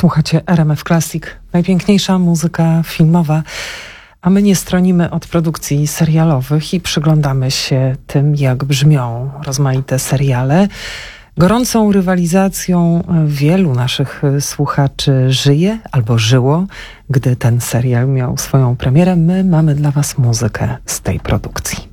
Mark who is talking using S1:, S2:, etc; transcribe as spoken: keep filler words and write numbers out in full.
S1: Słuchacie R M F Classic, najpiękniejsza muzyka filmowa, a my nie stronimy od produkcji serialowych i przyglądamy się tym, jak brzmią rozmaite seriale. Gorącą rywalizacją wielu naszych słuchaczy żyje albo żyło, gdy ten serial miał swoją premierę. My mamy dla was muzykę z tej produkcji.